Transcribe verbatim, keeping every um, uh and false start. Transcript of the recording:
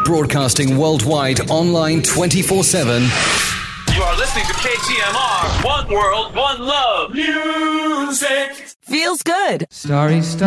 Broadcasting worldwide, online twenty-four seven. You are listening to K T M R. One world, one love. Music. Feels good. Starry, starry.